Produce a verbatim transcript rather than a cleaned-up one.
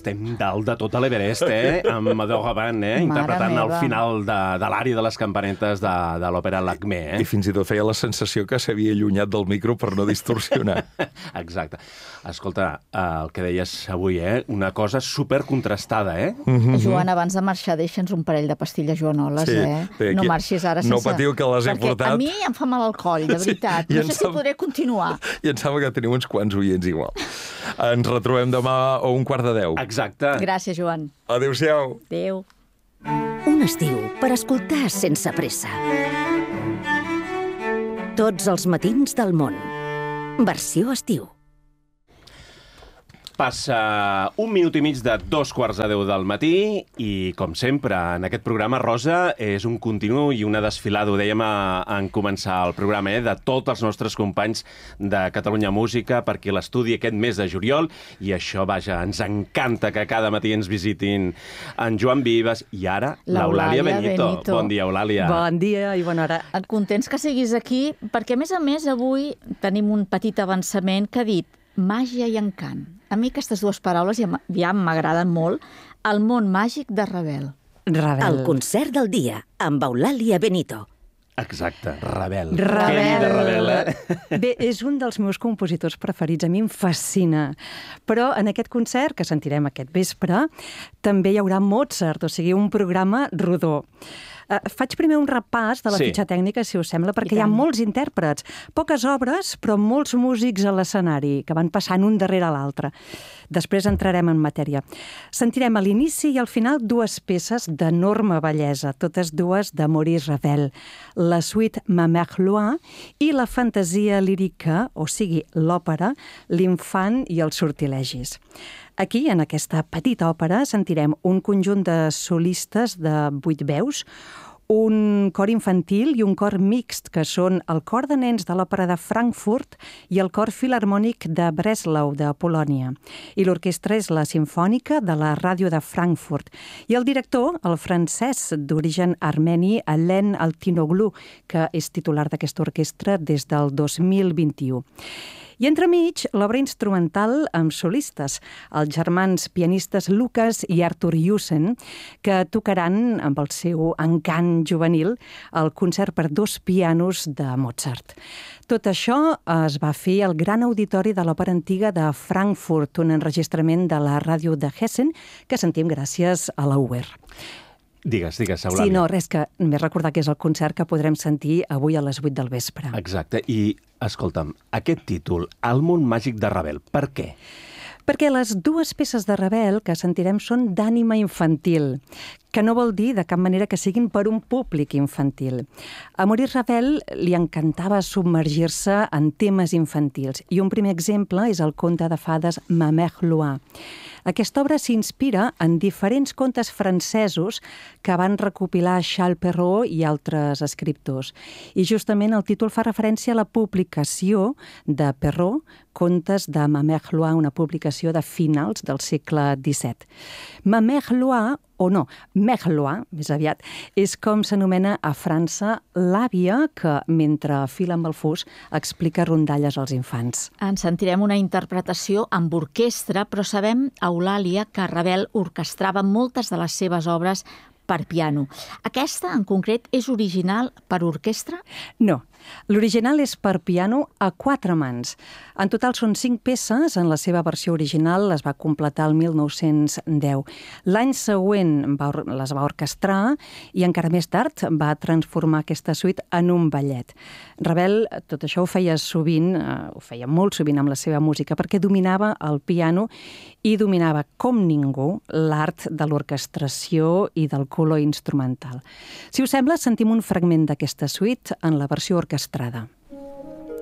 estem dalt de tot l'Everest, eh? Amb Madó Gavin, eh? Interpretant el final de, de l'ària de les campanetes de, de l'òpera Lacmé, eh? I fins i tot feia la sensació que s'havia allunyat del micro per no distorsionar. Exacte. Escolta, el que deies avui, eh? Una cosa supercontrastada, eh? Mm-hmm. Joan, abans de marxar, deixa'ns un parell de pastilles joanoles, sí, eh? Bé, no marxis ara sense... No patiu que les he Perquè portat. a mi em fa mal el coll, de veritat. Sí, no sé si podré continuar. I em sembla que teniu uns quants oients igual. Ens retrobem demà a un quart de deu. Exacte. Gràcies, Joan. Adéu-siau. Adéu. Un estiu per escoltar sense pressa. Tots els matins del món. Versió estiu. Passa un minut i mig de dos quarts de deu del matí i, com sempre, en aquest programa, Rosa, és un continu i una desfilada, ho dèiem a, en començar el programa, eh, de tots els nostres companys de Catalunya Música per aquí a l'estudi aquest mes de juliol, i això, vaja, ens encanta que cada matí ens visitin en Joan Vives i ara l'Eulàlia Benito. Benito. Bon dia, Eulàlia. Bon dia i bona hora. Contents que siguis aquí, perquè, a més a més, avui tenim un petit avançament que ha dit màgia i encant. A mi aquestes dues paraules ja, ja m'agraden molt. El món màgic de Ravel. Ravel. El concert del dia, amb Eulàlia Benito. Exacte, Ravel. Ravel. Què dir de Ravel, eh? Bé, és un dels meus compositors preferits. A mi em fascina. Però en aquest concert, que sentirem aquest vespre, també hi haurà Mozart, o sigui, un programa rodó. Uh, faig primer un repàs de la Sí. fitxa tècnica, si us sembla, perquè I hi ha tant. molts intèrprets, poques obres, però molts músics a l'escenari, que van passant un darrere l'altre. Després entrarem en matèria. Sentirem a l'inici i al final dues peces d'enorme bellesa, totes dues de Maurice Ravel, la suite Ma Mère Loire i la fantasia lírica, o sigui, l'òpera, L'infant i els sortilegis. Aquí, en aquesta petita òpera, sentirem un conjunt de solistes de vuit veus, un cor infantil i un cor mixt, que són el cor de nens de l'Òpera de Frankfurt i el cor filharmònic de Breslau, de Polònia. I l'orquestra és la Simfònica de la Ràdio de Frankfurt. I el director, el francès d'origen armeni, Alain Altinoglu, que és titular d'aquesta orquestra des del dos mil vint-i-u. I entremig, l'obra instrumental amb solistes, els germans pianistes Lucas i Arthur Jussen, que tocaran amb el seu encant juvenil el concert per dos pianos de Mozart. Tot això es va fer al gran auditori de l'Òpera Antiga de Frankfurt, un enregistrament de la ràdio de Hessen que sentim gràcies a la U E R. Digues, digues, Eulàlia. Sí, no, res, que només recordar que és el concert que podrem sentir avui a les vuit del vespre. Exacte. I, escolta'm, aquest títol, El món màgic de Ravel, per què? Perquè les dues peces de Ravel que sentirem són d'ànima infantil, que no vol dir de cap manera que siguin per un públic infantil. A Maurice Ravel li encantava submergir-se en temes infantils, i un primer exemple és el conte de fades Ma Mère Loire. Aquesta obra s'inspira en diferents contes francesos que van recopilar Charles Perrault i altres escriptors. I justament el títol fa referència a la publicació de Perrault, Contes de Ma Mère Loire, una publicació de finals del segle disset. Ma Mère Loire, o no, Mère Loire, més aviat, és com s'anomena a França l'àvia que, mentre fila amb el fus, explica rondalles als infants. En sentirem una interpretació amb orquestra, però sabem, Eulàlia, que Ravel orquestrava moltes de les seves obres per piano. Aquesta, en concret, és original per orquestra? No. L'original és per piano a quatre mans. En total són cinc peces, en la seva versió original les va completar el mil nou-cents deu. L'any següent va, les va orquestrar i encara més tard va transformar aquesta suite en un ballet. Ravel tot això ho feia sovint, eh, ho feia molt sovint amb la seva música, perquè dominava el piano i dominava com ningú l'art de l'orquestració i del color instrumental. Si us sembla, sentim un fragment d'aquesta suite en la versió orquestrada.